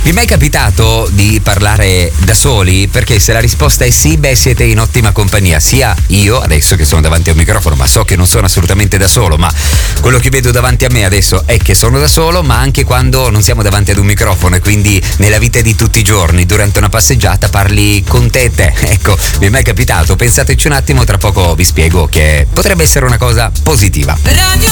Vi è mai capitato di parlare da soli? Perché se la risposta è sì, beh, siete in ottima compagnia. Sia io, adesso che sono davanti a un microfono, ma so che non sono assolutamente da solo, ma quello che vedo davanti a me adesso è che sono da solo, ma anche quando non siamo davanti ad un microfono e quindi nella vita di tutti i giorni, durante una passeggiata, parli con te e te. Ecco, vi è mai capitato? Pensateci un attimo, tra poco vi spiego che potrebbe essere una cosa positiva.